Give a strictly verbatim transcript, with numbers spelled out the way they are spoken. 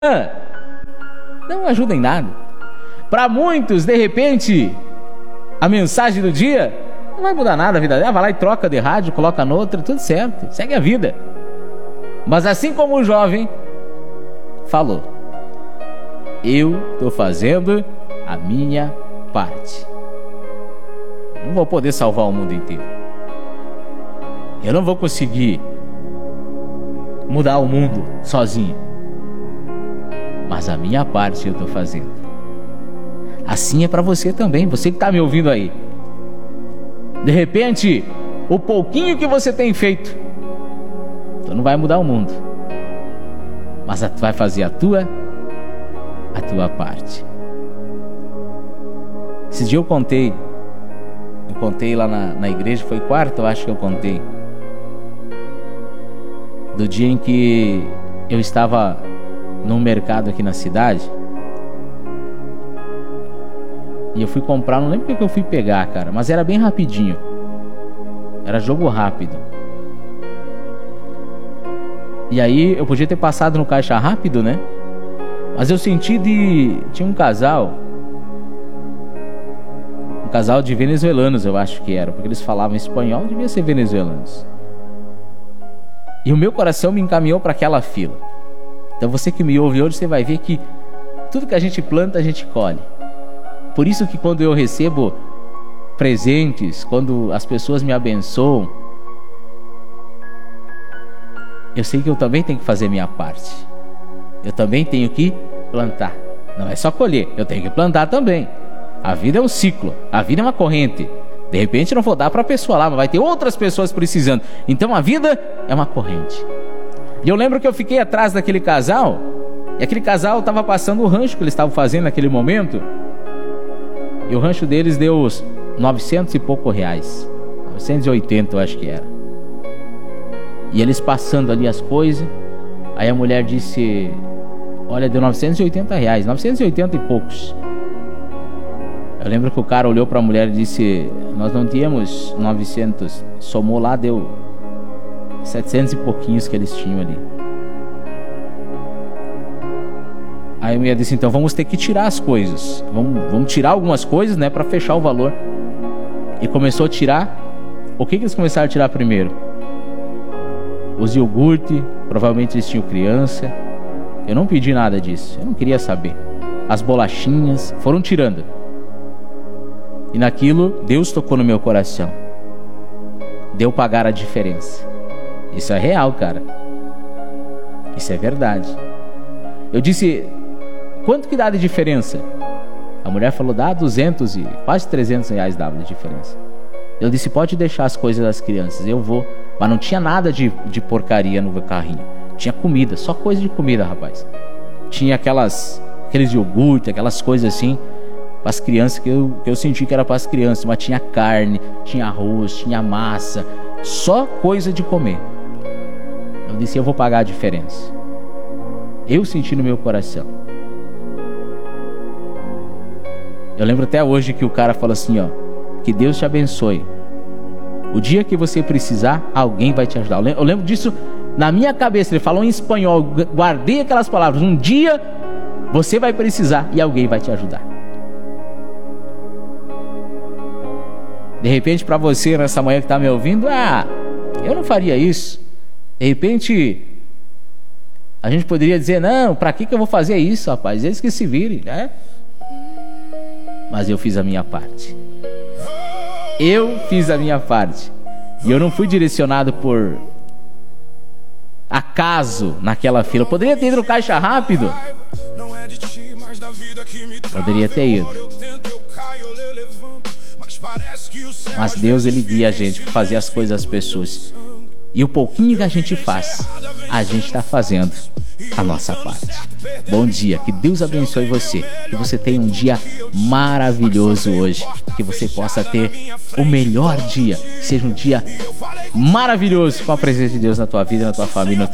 não ajuda em nada. Para muitos, de repente, a mensagem do dia não vai mudar nada a vida dela. Vai lá e troca de rádio, coloca noutra, tudo certo, segue a vida. Mas assim como o jovem falou, eu estou fazendo a minha parte. Não vou poder salvar o mundo inteiro. Eu não vou conseguir mudar o mundo sozinho. Mas a minha parte eu estou fazendo. Assim é para você também, você que está me ouvindo aí. De repente, o pouquinho que você tem feito, tu não vai mudar o mundo, mas tu vai fazer a tua, a tua parte. Esse dia eu contei, eu contei lá na, na igreja, foi quarta, eu acho que eu contei, do dia em que eu estava num mercado aqui na cidade. E eu fui comprar, não lembro o que eu fui pegar, cara, mas era bem rapidinho. Era jogo rápido. E aí eu podia ter passado no caixa rápido, né? Mas eu senti de... Tinha um casal. Um casal de venezuelanos, eu acho que era, porque eles falavam espanhol, devia ser venezuelanos. E o meu coração me encaminhou para aquela fila. Então você que me ouve hoje, você vai ver que tudo que a gente planta, a gente colhe. Por isso que quando eu recebo presentes, quando as pessoas me abençoam, eu sei que eu também tenho que fazer minha parte. Eu também tenho que plantar. Não é só colher, eu tenho que plantar também. A vida é um ciclo, a vida é uma corrente. De repente não vou dar para a pessoa lá, mas vai ter outras pessoas precisando. Então a vida é uma corrente. E eu lembro que eu fiquei atrás daquele casal, e aquele casal estava passando o rancho que eles estavam fazendo naquele momento. E o rancho deles deu novecentos e pouco reais, novecentos e oitenta eu acho que era. E eles passando ali as coisas. Aí a mulher disse: olha, deu novecentos e oitenta reais, novecentos e oitenta e poucos. Eu lembro que o cara olhou para a mulher e disse: nós não tínhamos novecentos. Somou lá, deu setecentos e pouquinhos que eles tinham ali. Aí a mulher disse: então vamos ter que tirar as coisas. Vamos, vamos tirar algumas coisas, né, para fechar o valor. E começou a tirar. O que que eles começaram a tirar primeiro? Os iogurte. Provavelmente eles tinham criança. Eu não pedi nada disso, eu não queria saber. As bolachinhas. Foram tirando. E naquilo Deus tocou no meu coração. Deu pagar a diferença. Isso é real, cara. Isso é verdade. Eu disse: quanto que dá de diferença? A mulher falou: dá duzentos e quase trezentos reais dava de diferença. Eu disse: pode deixar as coisas das crianças, eu vou. Mas não tinha nada de, de porcaria no carrinho. Tinha comida, só coisa de comida, rapaz. Tinha aquelas, aqueles iogurte, aquelas coisas assim para as crianças, que eu, que eu senti que era para as crianças. Mas tinha carne, tinha arroz, tinha massa, só coisa de comer. Eu disse: eu vou pagar a diferença. Eu senti no meu coração. Eu lembro até hoje que o cara falou assim, ó: que Deus te abençoe. O dia que você precisar, alguém vai te ajudar. Eu lembro, eu lembro disso na minha cabeça. Ele falou em espanhol, guardei aquelas palavras. Um dia você vai precisar e alguém vai te ajudar. De repente, para você nessa manhã que está me ouvindo, ah, eu não faria isso. De repente, a gente poderia dizer: não, para que que eu vou fazer isso, rapaz? Eles que se virem, né? Mas eu fiz a minha parte. Eu fiz a minha parte. E eu não fui direcionado por acaso naquela fila. Eu poderia ter ido no caixa rápido. Poderia ter ido. Mas Deus, Ele guia a gente para fazer as coisas às pessoas. E o pouquinho que a gente faz, a gente está fazendo a nossa parte. Bom dia, que Deus abençoe você. Que você tenha um dia maravilhoso hoje. Que você possa ter o melhor dia. Que seja um dia maravilhoso com a presença de Deus na tua vida, na tua família, no teu